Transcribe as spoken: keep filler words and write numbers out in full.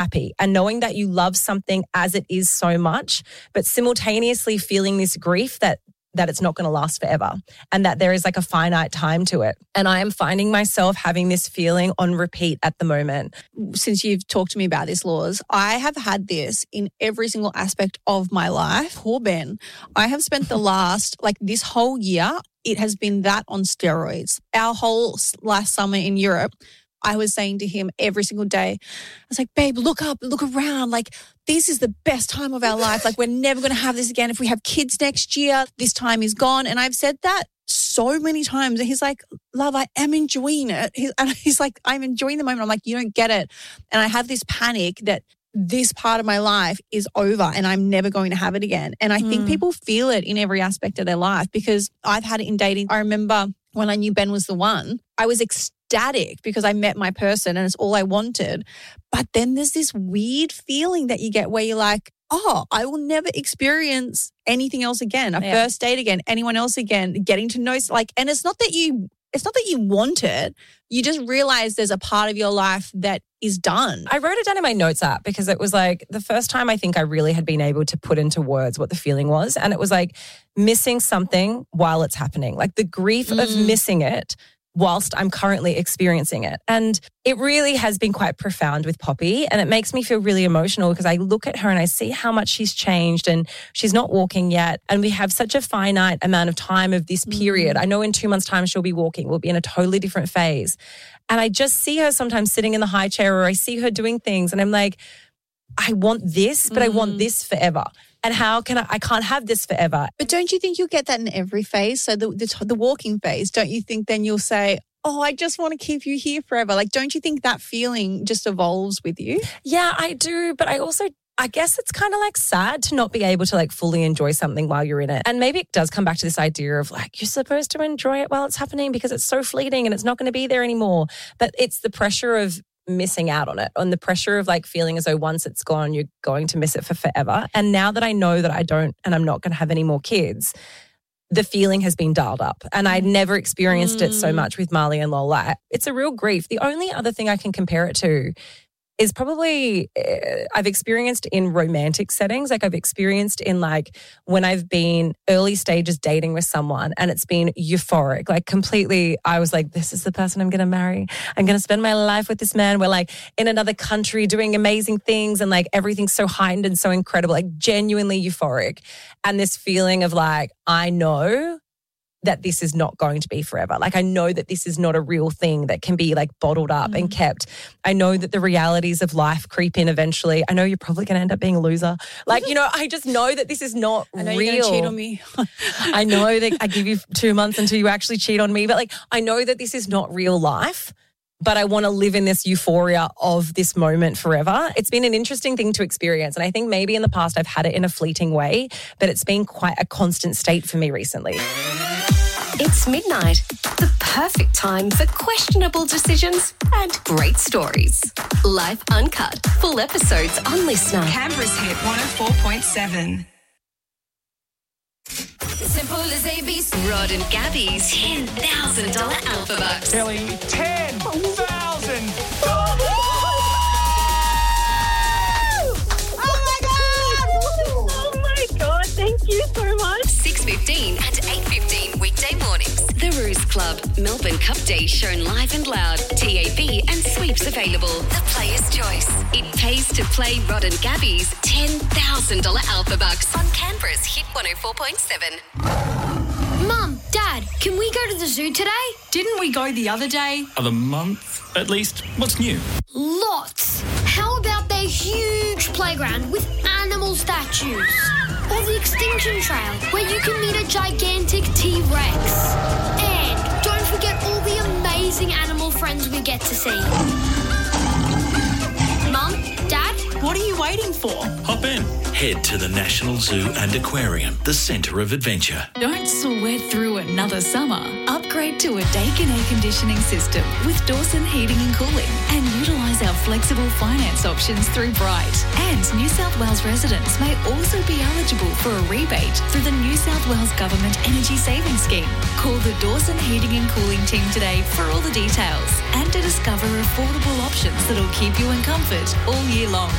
happy and knowing that you love something as it is so much, but simultaneously feeling this grief that that it's not going to last forever and that there is like a finite time to it. And I am finding myself having this feeling on repeat at the moment. Since you've talked to me about this, Laws, I have had this in every single aspect of my life. Poor Ben. I have spent the last, like this whole year, it has been that on steroids. Our whole last summer in Europe, I was saying to him every single day, I was like, babe, look up, look around. Like, this is the best time of our life. Like, we're never going to have this again. If we have kids next year, this time is gone. And I've said that so many times. And he's like, love, I am enjoying it. He's, and he's like, I'm enjoying the moment. I'm like, you don't get it. And I have this panic that this part of my life is over and I'm never going to have it again. And I mm. think people feel it in every aspect of their life because I've had it in dating. I remember when I knew Ben was the one, I was ecstatic because I met my person and it's all I wanted. But then there's this weird feeling that you get where you're like, oh, I will never experience anything else again, a yeah. first date again, anyone else again, getting to know, like, and it's not that you, it's not that you want it. You just realize there's a part of your life that is done. I wrote it down in my notes app because it was like the first time I think I really had been able to put into words what the feeling was. And it was like missing something while it's happening, like the grief mm. of missing it whilst I'm currently experiencing it. And it really has been quite profound with Poppy, and it makes me feel really emotional because I look at her and I see how much she's changed and she's not walking yet. And we have such a finite amount of time of this period. Mm. I know in two months' time she'll be walking. We'll be in a totally different phase. And I just see her sometimes sitting in the high chair or I see her doing things and I'm like, I want this, but mm. I want this forever. And how can I, I can't have this forever. But don't you think you'll get that in every phase? So the, the the walking phase, don't you think then you'll say, oh, I just want to keep you here forever? Like, don't you think that feeling just evolves with you? Yeah, I do. But I also, I guess it's kind of like sad to not be able to like fully enjoy something while you're in it. And maybe it does come back to this idea of like, you're supposed to enjoy it while it's happening because it's so fleeting and it's not going to be there anymore. But it's the pressure of missing out on it, on the pressure of like feeling as though once it's gone, you're going to miss it for forever. And now that I know that I don't and I'm not going to have any more kids, the feeling has been dialed up. And I'd never experienced mm. it so much with Marley and Lola. It's a real grief. The only other thing I can compare it to is probably uh, I've experienced in romantic settings. Like I've experienced in like when I've been early stages dating with someone and it's been euphoric, like completely, I was like, this is the person I'm going to marry. I'm going to spend my life with this man. We're like in another country doing amazing things and like everything's so heightened and so incredible, like genuinely euphoric. And this feeling of like, I know that this is not going to be forever. Like I know that this is not a real thing that can be like bottled up mm. and kept. I know that the realities of life creep in eventually. I know you're probably going to end up being a loser. Like, you know, I just know that this is not I know real. You're going to cheat on me. I know that I give you two months until you actually cheat on me. But like, I know that this is not real life. But I want to live in this euphoria of this moment forever. It's been an interesting thing to experience. And I think maybe in the past I've had it in a fleeting way, but it's been quite a constant state for me recently. It's midnight, the perfect time for questionable decisions and great stories. Life Uncut, full episodes on Listener. Canberra's Hit one oh four point seven. Simple as A B C. Rod and Gabby's ten thousand dollars Alpha Bucks. Kelly, ten thousand dollars. Oh my God! Oh my God, thank you so much. six fifteen and eight fifteen weekday mornings. The Ruse Club, Melbourne Cup Day shown live and loud. T A B and sweeps available. The Player's Choice. It pays to play Rod and Gabby's ten thousand dollars Alpha Bucks on Canberra's Hit one oh four point seven. Mum, Dad, can we go to the zoo today? Didn't we go the other day? Other month, at least. What's new? Lots. How about their huge playground with animal statues? Or the Extinction Trail, where you can meet a gigantic T-Rex. And don't forget all the amazing animal friends we get to see. Mum, Dad? What are you waiting for? Hop in. Head to the National Zoo and Aquarium, the centre of adventure. Don't sweat through another summer. Upgrade to a Dakin air conditioning system with Dawson Heating and Cooling and utilise our flexible finance options through Bright. And New South Wales residents may also be eligible for a rebate through the New South Wales Government Energy Savings Scheme. Call the Dawson Heating and Cooling team today for all the details and to discover affordable options that'll keep you in comfort all year long.